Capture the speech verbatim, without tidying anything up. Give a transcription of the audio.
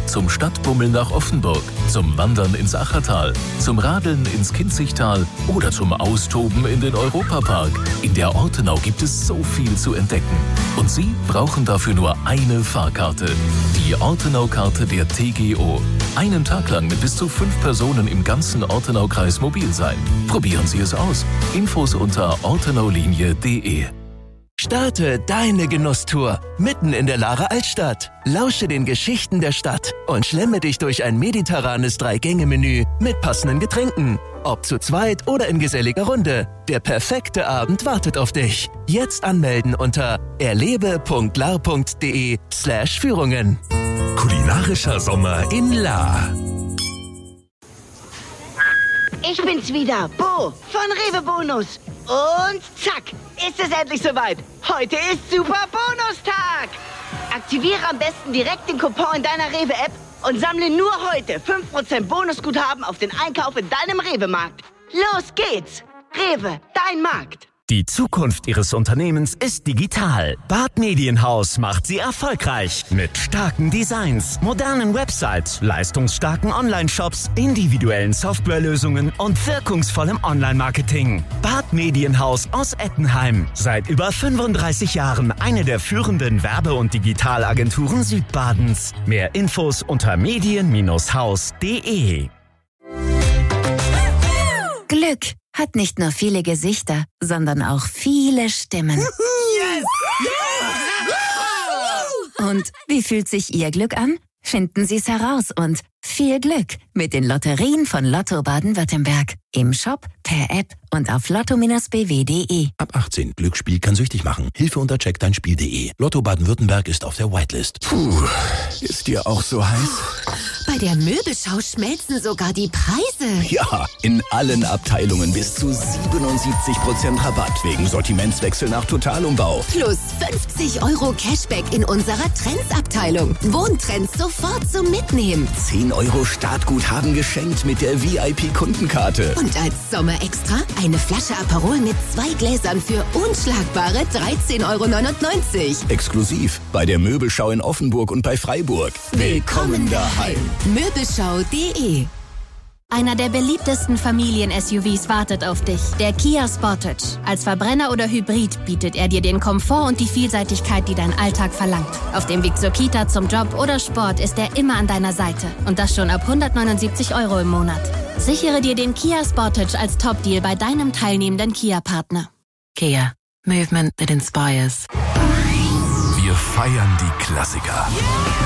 zum Stadtbummeln nach Offenburg, zum Wandern ins Achertal, zum Radeln ins Kinzigtal oder zum Austoben in den Europapark. In der Ortenau gibt es so viel zu entdecken. Und Sie brauchen dafür nur eine Fahrkarte. Die Ortenau-Karte der T G O. Einen Tag lang mit bis zu fünf Personen im ganzen Ortenau-Kreis mobil sein. Probieren Sie es aus. Infos unter ortenaulinie punkt de. Starte deine Genusstour mitten in der Laarer Altstadt. Lausche den Geschichten der Stadt und schlemme dich durch ein mediterranes Drei-Gänge-Menü mit passenden Getränken. Ob zu zweit oder in geselliger Runde, der perfekte Abend wartet auf dich. Jetzt anmelden unter erlebe punkt laar punkt de slash Führungen. Kulinarischer Sommer in Laar. Ich bin's wieder, Bo von Rewe Bonus. Und zack, ist es endlich soweit. Heute ist Super Bonustag. Aktiviere am besten direkt den Coupon in deiner Rewe-App und sammle nur heute fünf Prozent Bonusguthaben auf den Einkauf in deinem Rewe-Markt. Los geht's. Rewe, dein Markt. Die Zukunft Ihres Unternehmens ist digital. Bad Medienhaus macht Sie erfolgreich. Mit starken Designs, modernen Websites, leistungsstarken Online-Shops, individuellen Softwarelösungen und wirkungsvollem Online-Marketing. Bad Medienhaus aus Ettenheim. Seit über fünfunddreißig Jahren eine der führenden Werbe- und Digitalagenturen Südbadens. Mehr Infos unter medien Bindestrich haus punkt de. Glück hat nicht nur viele Gesichter, sondern auch viele Stimmen. Yes! Yeah! Und wie fühlt sich Ihr Glück an? Finden Sie es heraus und viel Glück mit den Lotterien von Lotto Baden-Württemberg. Im Shop, per App und auf lotto Bindestrich b w punkt de. Ab achtzehn. Glücksspiel kann süchtig machen. Hilfe unter check dein spiel punkt de. Lotto Baden-Württemberg ist auf der Whitelist. Puh, ist dir auch so heiß? Bei der Möbelschau schmelzen sogar die Preise. Ja, in allen Abteilungen bis zu siebenundsiebzig Prozent Rabatt wegen Sortimentswechsel nach Totalumbau. Plus fünfzig Euro Cashback in unserer Trends-Abteilung. Wohntrends sofort zum Mitnehmen. zehn Euro Startguthaben geschenkt mit der V I P-Kundenkarte. Und als Sommerextra eine Flasche Aperol mit zwei Gläsern für unschlagbare dreizehn Euro neunundneunzig. Exklusiv bei der Möbelschau in Offenburg und bei Freiburg. Willkommen daheim. Möbelschau punkt de. Einer der beliebtesten Familien-S U Vs wartet auf dich. Der Kia Sportage. Als Verbrenner oder Hybrid bietet er dir den Komfort und die Vielseitigkeit, die dein Alltag verlangt. Auf dem Weg zur Kita, zum Job oder Sport ist er immer an deiner Seite. Und das schon ab hundertneunundsiebzig Euro im Monat. Sichere dir den Kia Sportage als Top-Deal bei deinem teilnehmenden Kia-Partner. Kia. Movement that inspires. Wir feiern die Klassiker. Yeah!